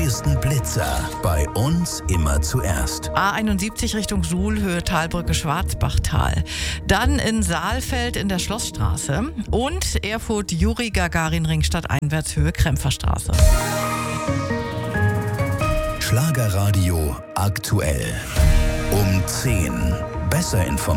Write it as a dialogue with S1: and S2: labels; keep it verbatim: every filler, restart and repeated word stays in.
S1: neuesten Blitzer bei uns immer zuerst.
S2: A einundsiebzig Richtung Suhl, Höhe Talbrücke, Schwarzbachtal. Dann in Saalfeld in der Schlossstraße und Erfurt Juri Gagarin Ring stadteinwärts Höhe Krempferstraße.
S1: Schlagerradio aktuell. Um zehn. Besser informiert.